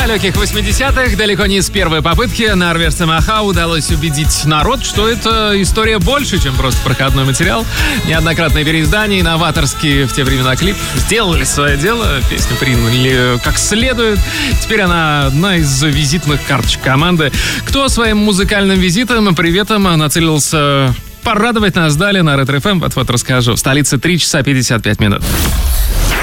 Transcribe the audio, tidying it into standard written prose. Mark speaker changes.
Speaker 1: далеких 80-х, далеко не с первой попытки, норвежцам Аха удалось убедить народ, что это история больше, чем просто проходной материал. Неоднократные переиздания, новаторские в те времена клип сделали свое дело, песню приняли как следует. Теперь она одна из визитных карточек команды. Кто своим музыкальным визитом и приветом нацелился порадовать нас далее на Ретро-ФМ, вот расскажу. В столице 3 часа 55 минут.